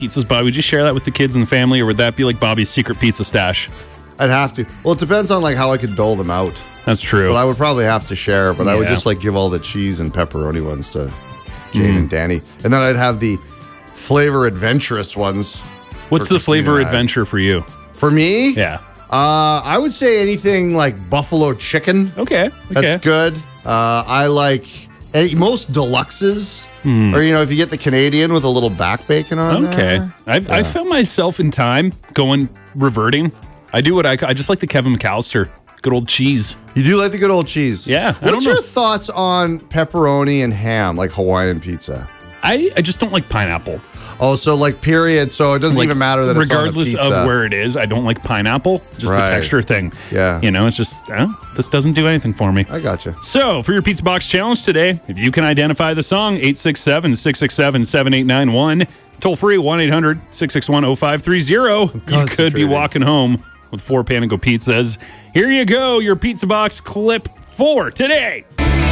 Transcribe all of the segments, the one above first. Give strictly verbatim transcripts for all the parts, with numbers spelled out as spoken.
pizzas, Bobby, would you share that with the kids and the family, or would that be like Bobby's secret pizza stash? I'd have to. Well, it depends on like how I could dole them out. That's true. But I would probably have to share, but yeah. I would just like give all the cheese and pepperoni ones to Jane mm. and Danny. And then I'd have the flavor adventurous ones. What's the flavor adventure for you? For me? Yeah. Uh, I would say anything like buffalo chicken. Okay. okay. That's good. Uh, I like any, most deluxes. Mm. Or, you know, if you get the Canadian with a little back bacon on okay. there. Okay. I've yeah. I found myself in time going, reverting. I do what I, I just like the Kevin McAllister. Good old cheese. You do like the good old cheese? Yeah. I What's your know. thoughts on pepperoni and ham, like Hawaiian pizza? I, I just don't like pineapple. Oh, so like period. So it doesn't like, even matter that regardless it's on a pizza. of where it is, I don't like pineapple. Just right. the texture thing. Yeah. You know, it's just, oh, this doesn't do anything for me. I gotcha. So for your Pizza Box Challenge today, if you can identify the song, eight six seven, six six seven, seven eight nine one, toll free one eight hundred, six six one, oh five three zero. You could be walking home with four Panago pizzas. Here you go, your Pizza Box clip for today.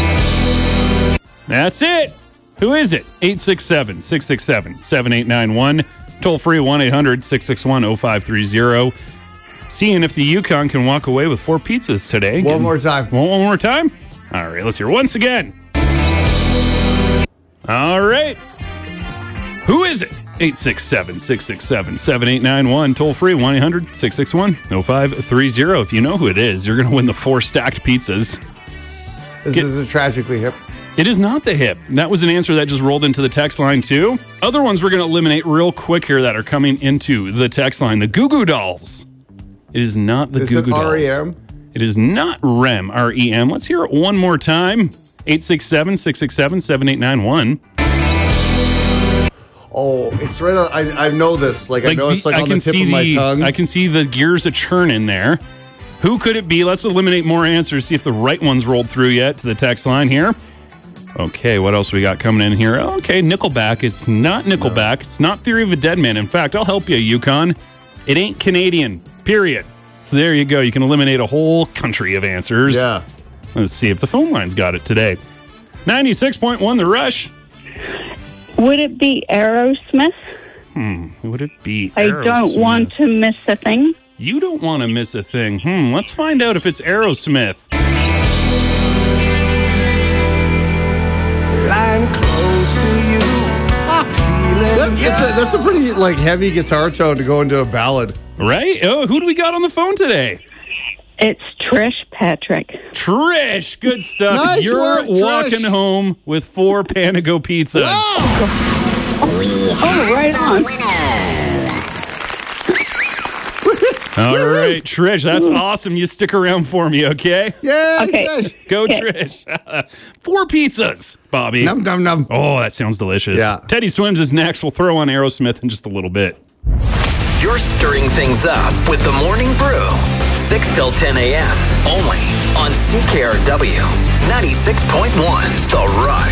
That's it. Who is it? eight six seven, six six seven, seven eight nine one. Toll free one eight hundred, six six one, oh five three zero. Seeing if the Yukon can walk away with four pizzas today. One Getting, more time. One, one more time? All right, let's hear once again. All right. Who is it? eight six seven, six six seven, seven eight nine one. Toll free one eight hundred, six six one, oh five three zero. If you know who it is, you're going to win the four stacked pizzas. This Get, is a tragically hip. It is not the hip. That was an answer that just rolled into the text line, too. Other ones we're going to eliminate real quick here that are coming into the text line. The Goo Goo Dolls. It is not the is Goo Goo Dolls. R E M? It is not R E M, R E M. Let's hear it one more time. eight six seven, six six seven, seven eight nine one. Oh, it's right on. I, I know this. Like, like I know the, it's like I on can the tip see of my the, tongue. I can see the gears a churn in there. Who could it be? Let's eliminate more answers. See if the right one's rolled through yet to the text line here. Okay, what else we got coming in here? Okay, Nickelback. It's not Nickelback. No. It's not Theory of a Dead Man. In fact, I'll help you, Yukon. It ain't Canadian, period. So there you go. You can eliminate a whole country of answers. Yeah. Let's see if the phone line's got it today. ninety-six point one, The Rush. Would it be Aerosmith? Hmm, would it be I Aerosmith? don't want to miss a thing. You don't want to miss a thing. Hmm, let's find out if it's Aerosmith. Lying close to you. That, that's, a, that's a pretty like heavy guitar tone to go into a ballad. Right? Oh, who do we got on the phone today? It's Trish Patrick. Trish, good stuff. Nice You're work, walking Trish. home with four Panago pizzas. Oh, oh right on. All right, Trish, that's awesome. You stick around for me, okay? Yeah, okay. Trish. Go, okay. Trish. Four pizzas, Bobby. Num, num, num. Oh, that sounds delicious. Yeah. Teddy Swims is next. We'll throw on Aerosmith in just a little bit. You're stirring things up with the Morning Brew. six till ten a.m. only on C K R W ninety-six point one The Rush.